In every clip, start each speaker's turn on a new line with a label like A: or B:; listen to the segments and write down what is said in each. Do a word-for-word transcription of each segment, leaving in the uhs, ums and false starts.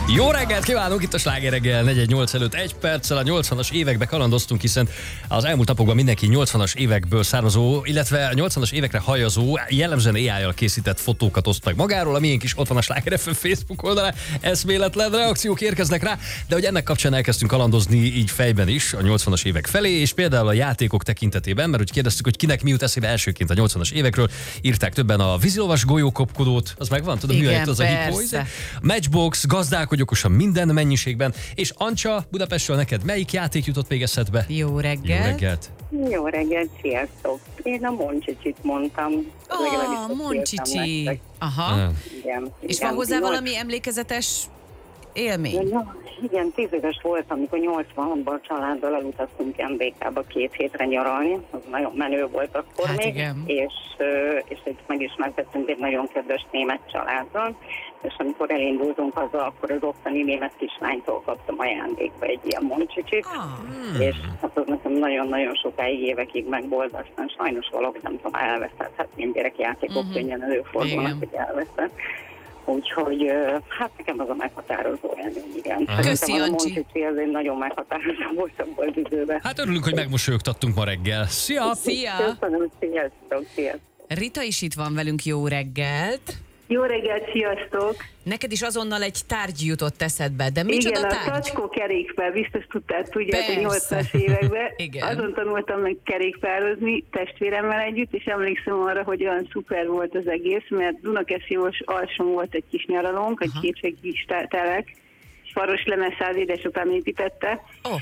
A: Jó reggelt kívánunk, itt a Sláger reggel negyvennyolc előtt egy perccel a nyolcvanas évekbe kalandoztunk, hiszen az elmúlt napokban mindenki nyolcvanas évekből származó, illetve a nyolcvanas évekre hajazó, jellemzően á i-jal készített fotókat oszt meg magáról, a miénk is ott van a Sláger ef em Facebook oldalán, eszméletlen reakciók érkeznek rá, de hogy ennek kapcsán elkezdtünk kalandozni így fejben is a nyolcvanas évek felé, és például a játékok tekintetében, mert úgy kérdeztük, hogy kinek mi jut eszébe elsőként a nyolcvanas évekről, írták többen a vízilovas golyókopkodót, az megvan, tudod, mi az a hipó, Matchbox, gazdálkodj okosan minden mennyiségben, és Ancsa, Budapestről neked melyik játék jutott még eszedbe?
B: Jó reggelt!
A: Jó reggelt!
C: Jó reggelt, sziasztok! Én a Moncsicsit mondtam.
B: Ó, Moncsicsi! Aha.
C: Igen,
B: És
C: igen.
B: van hozzá
C: Nyolc-
B: valami emlékezetes élmény?
C: Ja, igen, tíz éves voltam, amikor nyolcvanhatban a családdal elutaztunk em bé ká-ba két hétre nyaralni, az nagyon menő volt akkor
B: Hát
C: még,
B: igen.
C: és, ö, és itt megismerkedtünk egy nagyon kedves német családdal, és amikor elindultunk haza, akkor az ottani német kislánytól kaptam ajándékba egy ilyen Moncsicsit,
B: Ah,
C: és hát az nekem nagyon-nagyon sokáig, évekig megvolt, aztán sajnos valaki nem tudom, elveszett, hát mind gyerekjátékok
B: Mhm.
C: uh-huh. könnyen előfordulnak,
B: Igen.
C: hogy elveszett. Úgyhogy hát nekem az a meghatározó élmény, igen.
B: Köszi,
C: Szerintem a
B: Ancsi.
C: Moncsicsi az egy nagyon meghatározó volt abban az időben.
A: Hát örülünk, hogy megmosolyogtattunk ma reggel. Szia!
B: szia!
C: Köszönöm, sziasztok, sziasztok.
B: Rita is itt van velünk, jó reggelt!
D: Jó reggelt, sziasztok!
B: Neked is azonnal egy tárgy jutott eszedbe, de micsoda
D: Igen, a
B: tárgy?
D: tacskó kerékpár, biztos tudtál, tudjátok,
B: Persze.
D: nyolcvanas években.
B: Igen.
D: Azon tanultam meg kerékpározni testvéremmel együtt, és emlékszem arra, hogy olyan szuper volt az egész, mert Dunakesziós alsón volt egy kis nyaralónk, egy két kis te- telek, faros lemeszáz édesapám építette,
B: Oh,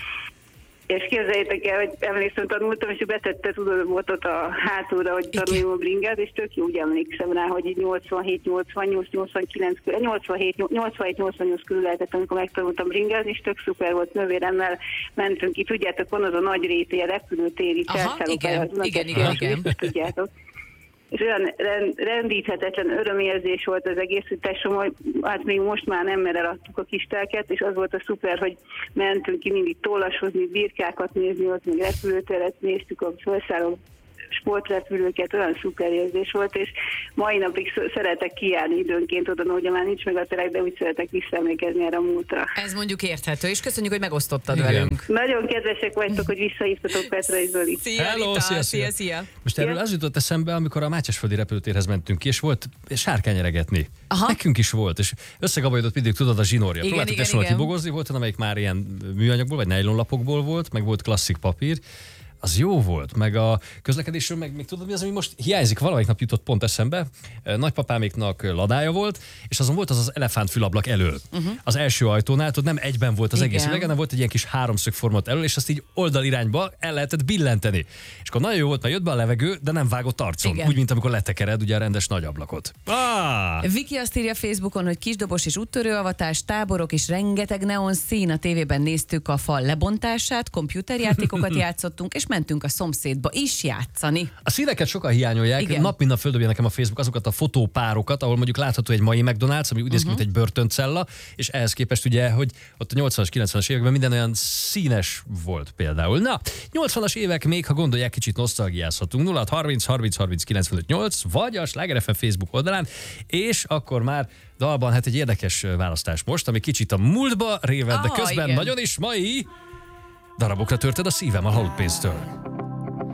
D: és képzeljétek el, hogy emlékszem, tanultam, és betette tudod botot a hátulra, hogy tanuljam a bringát, és tök jó, úgy emlékszem rá, hogy így nyolcvanhét nyolcvannyolc nyolcvankilenc körül, nyolcvanhét nyolcvannyolc körül lehetett, amikor megtanultam bringázni, és tök szuper volt, nővéremmel mentünk ki, tudjátok, van az a nagy rété, a repülőtéri
B: Aha,
D: felszállópálya,
B: igen,
D: az
B: igen,
D: Dunakesziós,
B: igen, igen.
D: biztos tudjátok. És olyan rend, rendíthetetlen örömérzés volt az egész, hogy tesóm, hogy hát még most már nem, mert eladtuk a kis telket, és az volt a szuper, hogy mentünk ki mindig tollashozni, birkákat nézni, ott még repülőteret néztük, a felszálló sportrepülőket, olyan szuper érzés volt, és mai napig sz- szeretek kijárni időnként oda, hogy már nincs meg a terek, de úgy szeretek visszaemlékezni erre a múltra.
B: ez mondjuk érthető, és köszönjük, hogy megosztottad
A: Igen.
B: velünk.
D: Nagyon kedvesek vagytok, hogy visszahívtatok Petra és Zoli.
B: Szia,
A: Hello,
B: Rita!
A: szia,
B: szia,
A: szia.
B: szia!
A: Most erről az jutott eszembe, amikor a Mátyásföldi repülőtérhez mentünk ki, és volt sárkányeregetni.
B: Aha.
A: Nekünk is volt, és összegabajodott mindig, tudod, a zsinórja.
B: Igen,
A: Próbáltuk
B: igen,
A: tesóval
B: igen.
A: kibogozni, volt, amelyik már ilyen műanyagból, vagy nejlonlapokból volt, meg volt klasszik papír. Az jó volt, meg a közlekedésről, meg még tudod mi az, ami most hiányzik, valamelyik nap jutott pont eszembe. Nagypapáméknak ladája volt, és azon volt az az elefántfülablak elől. Uh-huh. Az első ajtónál, tudod, nem egyben volt az
B: Igen.
A: egész üveg, hanem volt egy ilyen kis háromszög format elől, és azt így oldalirányba el lehetett billenteni. És akkor nagyon jó volt, mert jött be a levegő, de nem vágott arcon.
B: Igen.
A: Úgy, mint amikor letekered ugye a rendes nagy ablakot. Ah!
B: Viki azt írja Facebookon, hogy kisdobos és úttörőavatás, táborok és rengeteg neon szín, a tévében néztük a fal lebontását, komputerjátékokat játszottunk, és mentünk a szomszédba is játszani.
A: A színeket sokan hiányolják.
B: Igen.
A: Nap mint nap földobja nekem a Facebook azokat a fotópárokat, ahol mondjuk látható egy mai McDonald's, ami úgy néz ki, mint egy börtöncella, és ehhez képest ugye, hogy ott a nyolcvanas, kilencvenes években minden olyan színes volt például. Na, nyolcvanas évek még, ha gondolják, kicsit nosztalgiázhatunk. nulla harminc harminc harminc kilencvenöt nyolc, vagy a Sláger ef em Facebook oldalán, és akkor már dalban hát egy érdekes választás most, ami kicsit a múltba réved, de
B: Ah,
A: közben
B: igen.
A: nagyon is mai darabokra törted a szívem a halott pénztől.